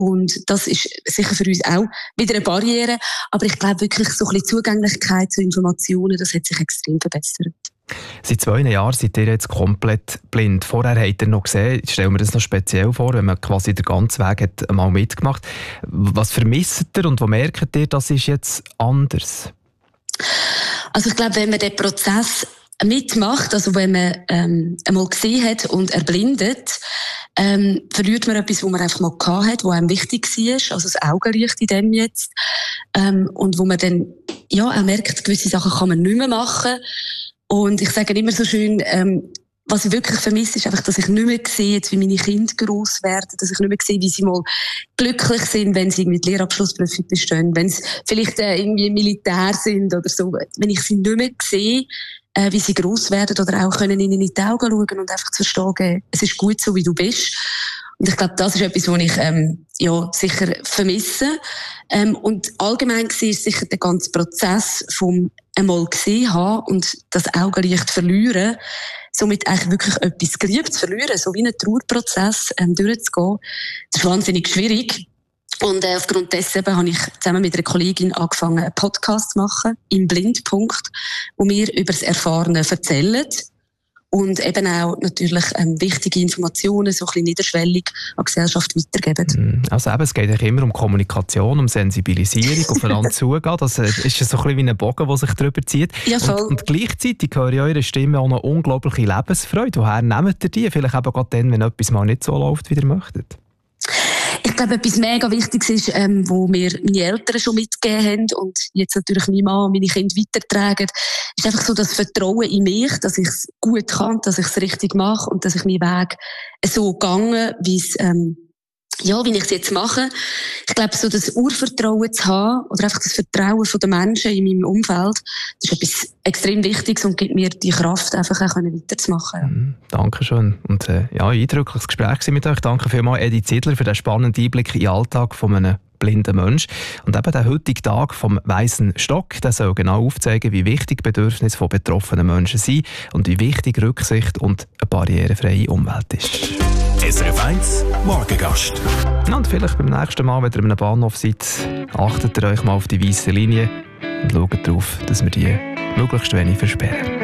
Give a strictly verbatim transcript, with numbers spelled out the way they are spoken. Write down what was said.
Und das ist sicher für uns auch wieder eine Barriere. Aber ich glaube wirklich, so ein bisschen Zugänglichkeit zu Informationen, das hat sich extrem verbessert. Seit zwei Jahren seid ihr jetzt komplett blind. Vorher habt ihr noch gesehen, ich stelle mir das noch speziell vor, wenn man quasi den ganzen Weg hat mal mitgemacht. Was vermisst ihr und wo merkt ihr, das ist jetzt anders? Also ich glaube, wenn man den Prozess mitmacht, also wenn man ähm, einmal gesehen hat und erblindet, ähm, verliert man etwas, was man einfach mal gehabt hat, was einem wichtig war, also das Augenlicht in dem jetzt, ähm, und wo man dann ja auch merkt, gewisse Sachen kann man nicht mehr machen. Und ich sage immer so schön, ähm, was ich wirklich vermisse, ist einfach, dass ich nicht mehr sehe, jetzt, wie meine Kinder gross werden, dass ich nicht mehr sehe, wie sie mal glücklich sind, wenn sie irgendwie die Lehrabschlussprüfung bestehen, wenn sie vielleicht äh, irgendwie Militär sind oder so. Wenn ich sie nicht mehr sehe, äh, wie sie gross werden oder auch können ihnen in die Augen schauen und einfach zu verstehen, es ist gut so, wie du bist. Und ich glaube, das ist etwas, was ich ähm, ja, sicher vermisse. Ähm, und allgemein gesehen ist sicher der ganze Prozess vom einmal gesehen haben und das Augenlicht verlieren, somit eigentlich wirklich etwas geliebt zu verlieren, so wie einen Trauerprozess ähm, durchzugehen. Das ist wahnsinnig schwierig. Und äh, aufgrund dessen habe ich zusammen mit einer Kollegin angefangen, einen Podcast zu machen, im Blindpunkt, wo wir über das Erfahrene erzählen. Und eben auch natürlich ähm, wichtige Informationen, so ein bisschen niederschwellig an die Gesellschaft weitergeben. Also eben, es geht eigentlich immer um Kommunikation, um Sensibilisierung, aufeinander zugehen. Das ist so ein bisschen wie ein Bogen, der sich drüber zieht. Ja, voll. Und, und gleichzeitig höre ich in eurer Stimme auch eine unglaubliche Lebensfreude. Woher nehmt ihr die? Vielleicht eben gerade dann, wenn etwas mal nicht so läuft, wie ihr möchtet. Ich glaube, etwas mega Wichtiges ist, ähm, wo mir meine Eltern schon mitgegeben haben und jetzt natürlich mein Mann und meine Kinder weitertragen, ist einfach so das Vertrauen in mich, dass ich es gut kann, dass ich es richtig mache und dass ich meinen Weg so gehe, wie es, ähm, ja, wie ich es jetzt mache. Ich glaube, so das Urvertrauen zu haben oder einfach das Vertrauen der Menschen in meinem Umfeld, das ist etwas extrem Wichtiges und gibt mir die Kraft, einfach auch weiterzumachen. Mhm, danke schön. Und äh, ja, ein eindrückliches Gespräch mit euch. Danke vielmals, Edi Zidler, für den spannenden Einblick in den Alltag von einem blinden Menschen. Und eben der heutige Tag vom Weißen Stock, der soll genau aufzeigen, wie wichtig Bedürfnisse von betroffenen Menschen sind und wie wichtig Rücksicht und eine barrierefreie Umwelt ist. S R F eins Morgengast. Und vielleicht beim nächsten Mal, wenn ihr an einem Bahnhof seid, achtet ihr euch mal auf die weiße Linie und schaut darauf, dass wir die möglichst wenig versperren.